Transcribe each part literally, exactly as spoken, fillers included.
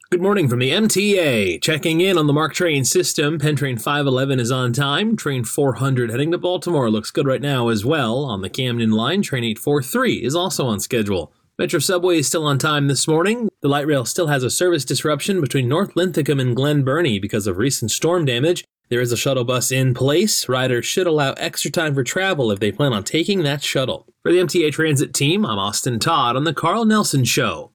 Good morning from the M T A. Checking in on the MARC train system. Penn Train five eleven is on time. Train four hundred heading to Baltimore looks good right now as well. On the Camden line, Train eight forty-three is also on schedule. Metro Subway is still on time this morning. The light rail still has a service disruption between North Linthicum and Glen Burnie because of recent storm damage. There is a shuttle bus in place. Riders should allow extra time for travel if they plan on taking that shuttle. For the M T A Transit team, I'm Austin Todd on The Carl Nelson Show.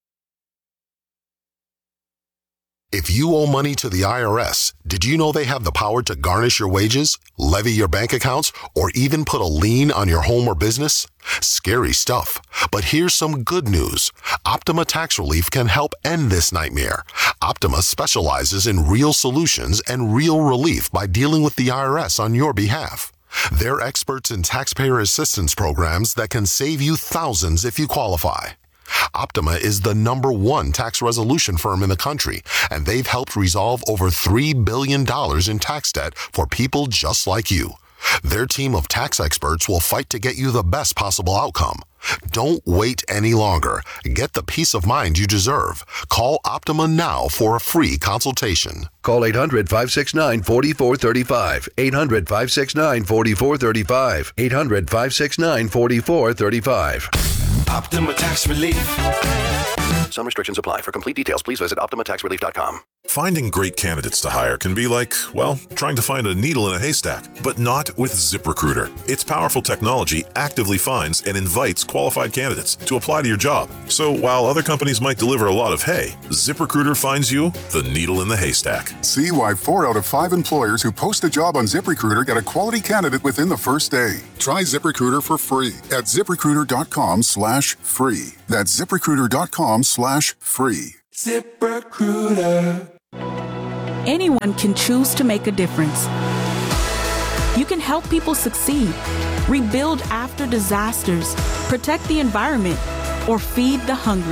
If you owe money to the I R S, did you know they have the power to garnish your wages, levy your bank accounts, or even put a lien on your home or business? Scary stuff. But here's some good news. Optima Tax Relief can help end this nightmare. Optima specializes in real solutions and real relief by dealing with the I R S on your behalf. They're experts in taxpayer assistance programs that can save you thousands if you qualify. Optima is the number one tax resolution firm in the country, and they've helped resolve over three billion dollars in tax debt for people just like you. Their team of tax experts will fight to get you the best possible outcome. Don't wait any longer. Get the peace of mind you deserve. Call Optima now for a free consultation. Call eight hundred, five six nine, four four three five. eight hundred, five six nine, four four three five. eight hundred, five six nine, four four three five. Optima Tax Relief. Some restrictions apply. For complete details, please visit optima tax relief dot com. Finding great candidates to hire can be like, well, trying to find a needle in a haystack, but not with ZipRecruiter. Its powerful technology actively finds and invites qualified candidates to apply to your job. So while other companies might deliver a lot of hay, ZipRecruiter finds you the needle in the haystack. See why four out of five employers who post a job on ZipRecruiter get a quality candidate within the first day. Try ZipRecruiter for free at ZipRecruiter.com slash free. That's ZipRecruiter.com slash free. ZipRecruiter. Anyone can choose to make a difference. You can help people succeed, rebuild after disasters, protect the environment, or feed the hungry.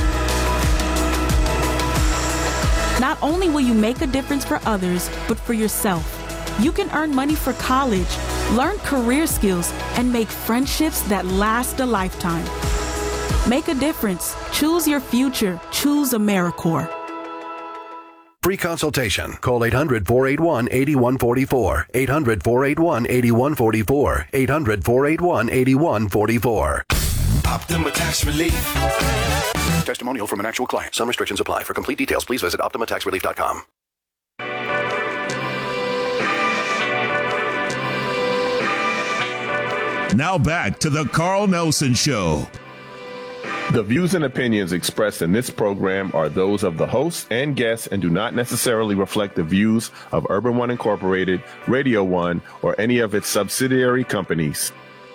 Not only will you make a difference for others, but for yourself. You can earn money for college, learn career skills, and make friendships that last a lifetime. Make a difference. Choose your future. Choose AmeriCorps. Free consultation. Call eight hundred, four eight one, eight one four four. eight hundred, four eight one, eight one four four. eight hundred, four eight one, eight one four four. Optima Tax Relief. Testimonial from an actual client. Some restrictions apply. For complete details, please visit optima tax relief dot com. Now back to the Carl Nelson Show. The views and opinions expressed in this program are those of the hosts and guests and do not necessarily reflect the views of Urban One Incorporated, Radio One, or any of its subsidiary companies.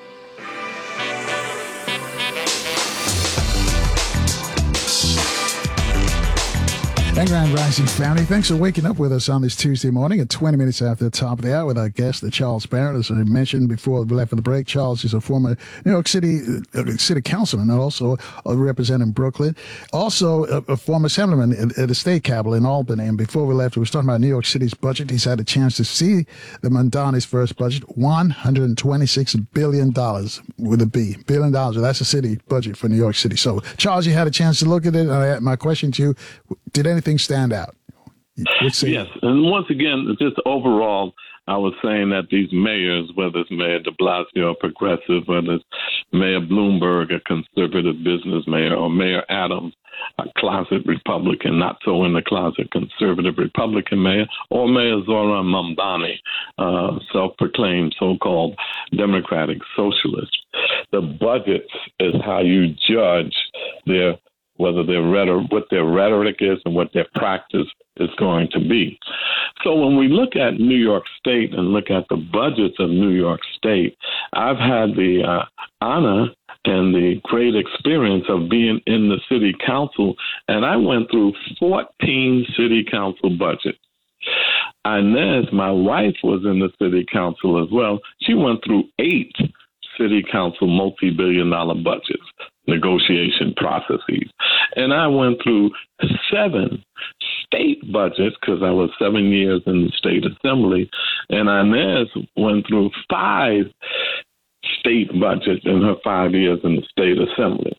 And Grand Rising family, thanks for waking up with us on this Tuesday morning at twenty minutes after the top of the hour with our guest, Charles Barrett. As I mentioned before we left for the break, Charles is a former New York City uh, city councilman and also uh, representing Brooklyn. Also a, a former assemblyman at, at the state capitol in Albany. And before we left, we were talking about New York City's budget. He's had a chance to see the Mondani's first budget, one hundred twenty-six billion dollars with a B. Billion dollars. Well, that's the city budget for New York City. So, Charles, you had a chance to look at it. And my question to you, did anything stand out? Yes, and once again, just overall, I was saying that these mayors, whether it's Mayor de Blasio, a progressive, whether it's Mayor Bloomberg, a conservative business mayor, or Mayor Adams, a closet Republican, not so in the closet conservative Republican mayor, or Mayor Zohran Mamdani, uh, self-proclaimed so-called Democratic Socialist. The budget is how you judge their whether their rhetoric, what their rhetoric is and what their practice is going to be. So when we look at New York State and look at the budgets of New York State, I've had the uh, honor and the great experience of being in the city council, and I went through fourteen city council budgets. Inez, my wife, was in the city council as well. She went through eight city council multi-billion dollar budgets, negotiation processes. And I went through seven state budgets because I was seven years in the state assembly. And Inez went through five state budgets in her five years in the state assembly.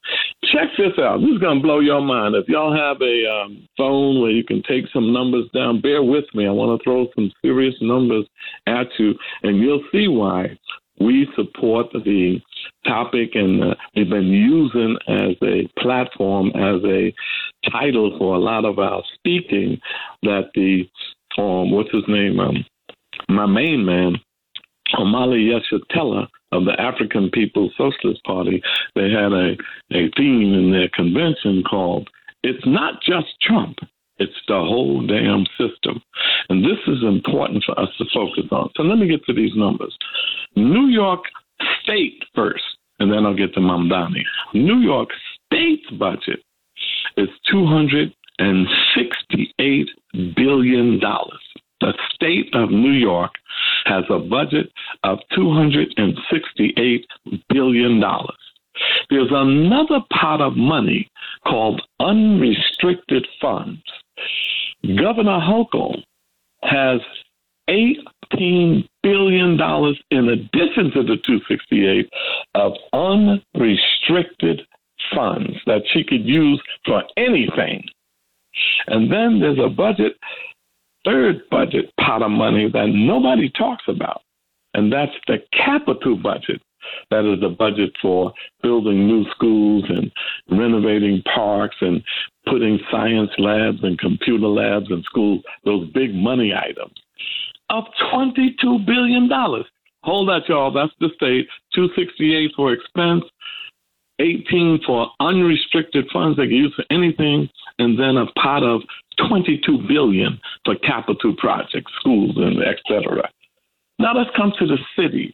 check this out. This is going to blow your mind. If y'all have a um, phone where you can take some numbers down, bear with me. I want to throw some serious numbers at you, and you'll see why we support the topic, and uh, we've been using as a platform, as a title for a lot of our speaking, that the, um, what's his name, um, my main man, Omali Yeshitela of the African People's Socialist Party, they had a, a theme in their convention called, "It's not just Trump, it's the whole damn system." And this is important for us to focus on. So let me get to these numbers. New York State first, and then I'll get to Mamdani. New York State's budget is two hundred sixty-eight billion dollars. The state of New York has a budget of two hundred sixty-eight billion dollars. There's another pot of money called unrestricted funds. Governor Hochul has eighteen billion dollars in addition to the two hundred sixty-eight of unrestricted funds that she could use for anything. And then there's a budget, third budget pot of money that nobody talks about, and that's the capital budget. That is the budget for building new schools and renovating parks and putting science labs and computer labs in schools, those big money items, of twenty-two billion dollars. Hold that, y'all. That's the state. two hundred sixty-eight for expense, eighteen for unrestricted funds they can use for anything, and then a pot of twenty-two billion dollars for capital projects, schools, and et cetera. Now let's come to the city.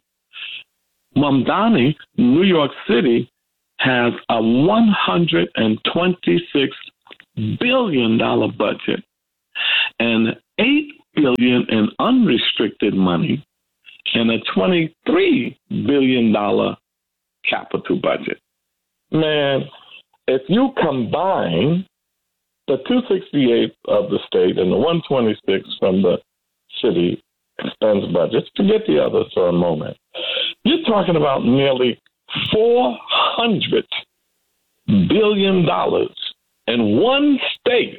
Mamdani, New York City, has a one hundred twenty-six billion dollars budget and eight billion dollars in unrestricted money and a twenty-three billion dollars capital budget. Man, if you combine the two hundred sixty-eight of the state and the one hundred twenty-six from the city expense budgets, forget the others for a moment, you're talking about nearly four hundred billion dollars in one state.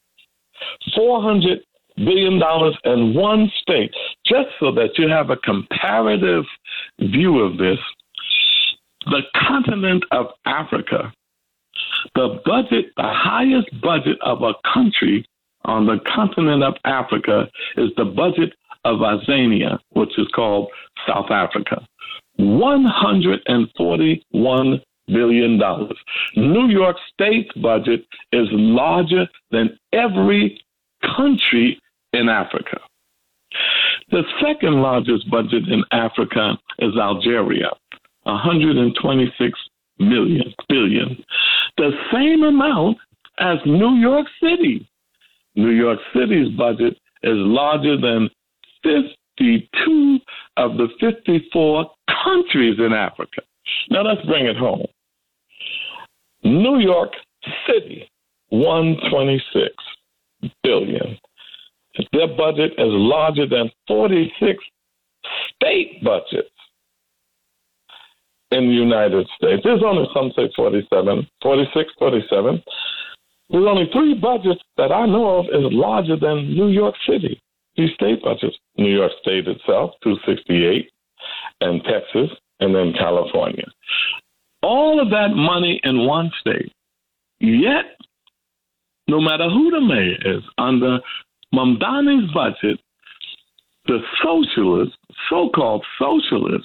four hundred billion dollars in one state. Just so that you have a comparative view of this, the continent of Africa, the budget, the highest budget of a country on the continent of Africa is the budget of Azania, which is called South Africa. one hundred forty-one billion dollars. New York State's budget is larger than every country in Africa. The second largest budget in Africa is Algeria, one hundred twenty-six million billion, the same amount as New York City. New York City's budget is larger than fifty-two of the fifty-four countries in Africa. Now let's bring it home. New York City, one hundred twenty-six billion. Their budget is larger than forty-six state budgets in the United States. There's only, some say forty-seven, forty-six, forty-seven. There's only three budgets that I know of is larger than New York City. These state budgets, New York State itself, two hundred sixty-eight, and Texas, and then California. All of that money in one state. Yet, no matter who the mayor is, under Mamdani's budget, the socialists, so-called socialists,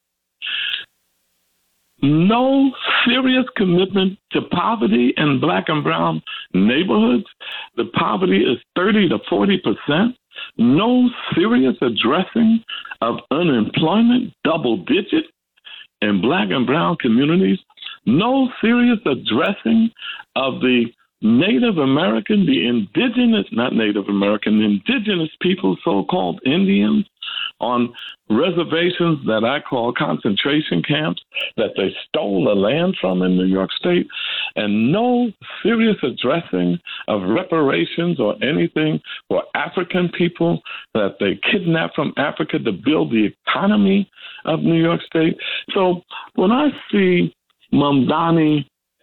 no serious commitment to poverty in black and brown neighborhoods. The poverty is thirty to forty percent. No serious addressing of unemployment, double digit, in black and brown communities. No serious addressing of the Native American, the indigenous, not Native American, indigenous people, so-called Indians, on reservations that I call concentration camps that they stole the land from in New York State, and no serious addressing of reparations or anything for African people that they kidnapped from Africa to build the economy of New York State. So when I see Mamdani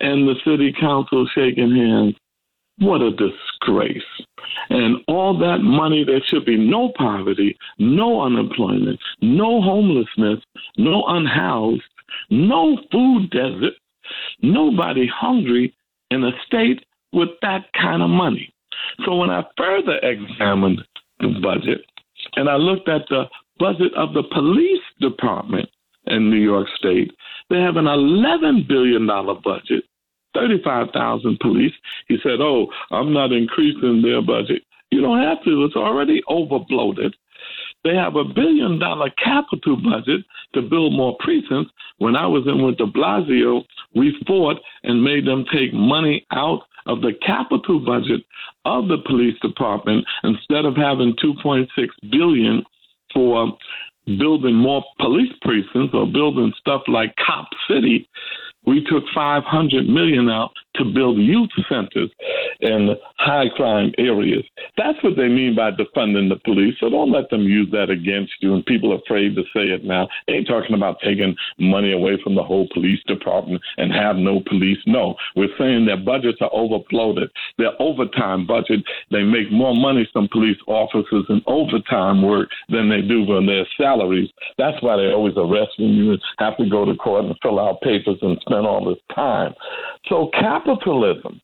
and the city council shaking hands. What a disgrace. And all that money, there should be no poverty, no unemployment, no homelessness, no unhoused, no food desert, nobody hungry in a state with that kind of money. So when I further examined the budget and I looked at the budget of the police department in New York State, they have an eleven billion dollars budget, thirty-five thousand police. He said, oh, I'm not increasing their budget. You don't have to. It's already overbloated. They have a billion dollar capital budget to build more precincts. When I was in with de Blasio, we fought and made them take money out of the capital budget of the police department. Instead of having two point six billion dollars for building more police precincts or building stuff like Cop City, we took five hundred million dollars out to build youth centers in high crime areas. That's what they mean by defunding the police. So don't let them use that against you. And people are afraid to say it now. They ain't talking about taking money away from the whole police department and have no police. No, we're saying their budgets are overbloated. Their overtime budget, they make more money, some police officers, in overtime work than they do on their salaries. That's why they always arrest you and have to go to court and fill out papers and spend all this time. So capitalism,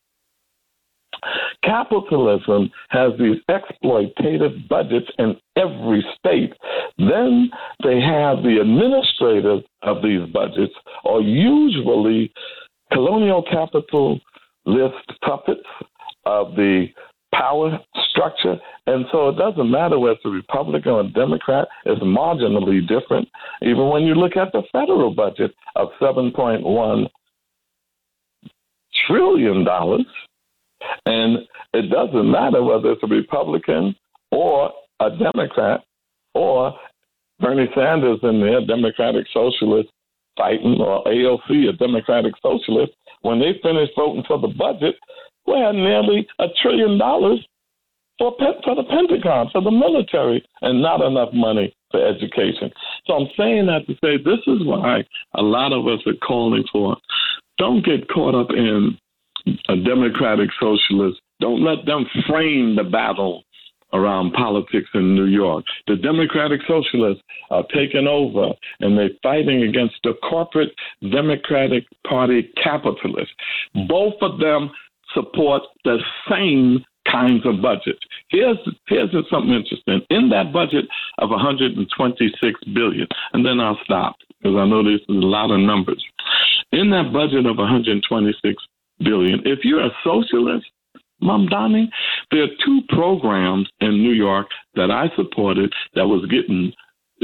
capitalism has these exploitative budgets in every state. Then they have the administrators of these budgets are usually colonial capitalist puppets of the power structure. And so it doesn't matter whether it's a Republican or a Democrat, it's marginally different. Even when you look at the federal budget of seven point one trillion dollars, and it doesn't matter whether it's a Republican or a Democrat or Bernie Sanders and their Democratic Socialist fighting, or A O C, a Democratic Socialist. When they finish voting for the budget, we had nearly a trillion dollars for, for the Pentagon, for the military, and not enough money for education. So I'm saying that to say this is why a lot of us are calling for, don't get caught up in a Democratic Socialist. Don't let them frame the battle around politics in New York. The Democratic Socialists are taking over, and they're fighting against the corporate Democratic Party capitalists. Both of them support the same kinds of budgets. Here's here's something interesting. In that budget of one hundred twenty-six billion dollars, and then I'll stop because I know this is a lot of numbers. In that budget of one hundred twenty-six billion dollars, if you're a socialist, Mamdani, there are two programs in New York that I supported that was getting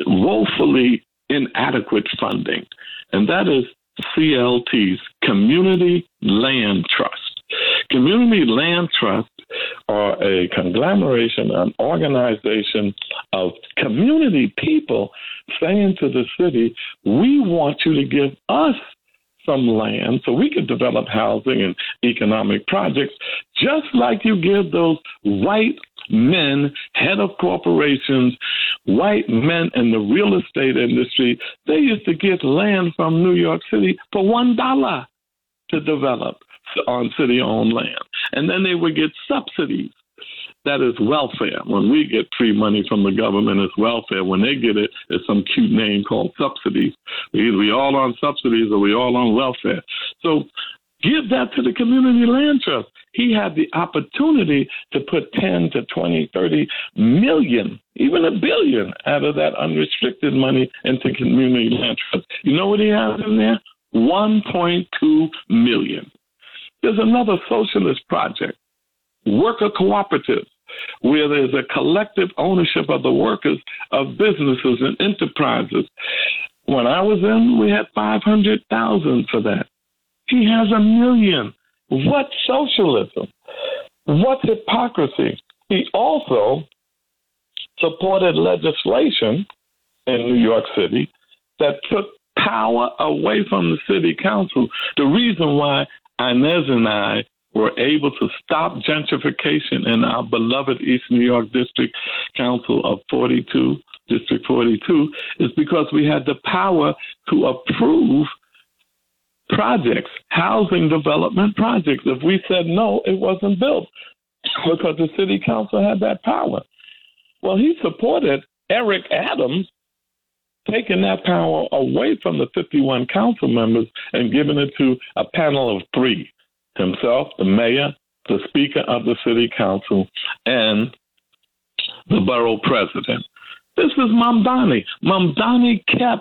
woefully inadequate funding, and that is C L T's, Community Land Trust. Community Land Trust are a conglomeration, an organization of community people saying to the city, we want you to give us some land so we can develop housing and economic projects, just like you give those white men, head of corporations, white men in the real estate industry. They used to get land from New York City for one dollar to develop on city-owned land. And then they would get subsidies. That is welfare. When we get free money from the government, it's welfare. When they get it, it's some cute name called subsidies. Either we all on subsidies or we all on welfare. So give that to the Community Land Trust. He had the opportunity to put ten to twenty, thirty million, even a billion out of that unrestricted money into Community Land Trust. You know what he has in there? one point two million. There's another socialist project, worker cooperatives, where there's a collective ownership of the workers of businesses and enterprises. When I was in, we had five hundred thousand for that. He has a million. What socialism? What hypocrisy? He also supported legislation in New York City that took power away from the city council. The reason why Inez and I were able to stop gentrification in our beloved East New York District Council of forty-two, District forty-two, is because we had the power to approve projects, housing development projects. If we said no, it wasn't built because the city council had that power. Well, he supported Eric Adams taking that power away from the fifty-one council members and giving it to a panel of three, himself, the mayor, the speaker of the city council, and the borough president. This is Mamdani. Mamdani kept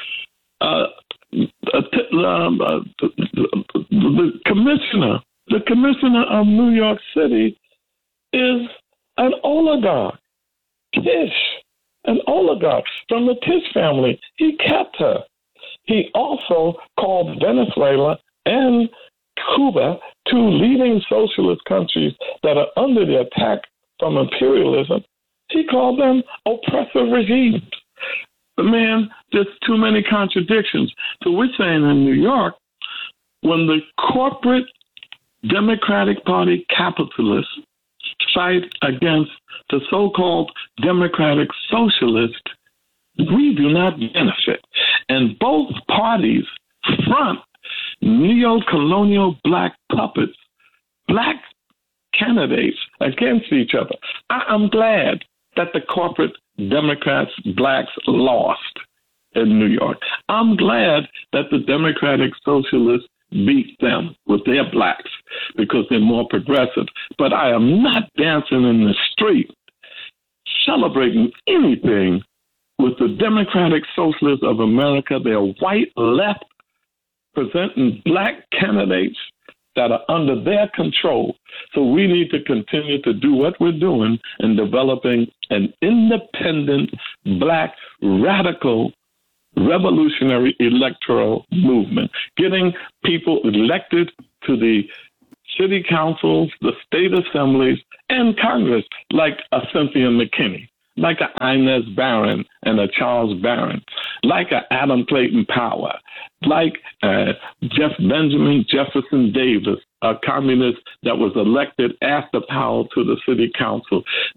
uh, uh, um, uh, the, the commissioner. The commissioner of New York City is an oligarch. Tish, an oligarch from the Tish family. He kept her. He also called Venezuela and Cuba, two leading socialist countries that are under the attack from imperialism. He called them oppressive regimes. But man, there's too many contradictions. So we're saying in New York, when the corporate Democratic Party capitalists fight against the so-called democratic socialists, we do not benefit. And both parties front neo-colonial black puppets, black candidates against each other. I am glad that the corporate Democrats, blacks, lost in New York. I'm glad that the Democratic Socialists beat them with their blacks because they're more progressive. But I am not dancing in the street celebrating anything with the Democratic Socialists of America, their white left, presenting black candidates that are under their control. So we need to continue to do what we're doing in developing an independent, black, radical, revolutionary electoral movement, getting people elected to the city councils, the state assemblies, and Congress, like a Cynthia McKinney, like a Inez Barron and a Charles Barron, like a Adam Clayton Powell, like uh, Jeff Benjamin Jefferson Davis, a communist that was elected after Powell to the city council.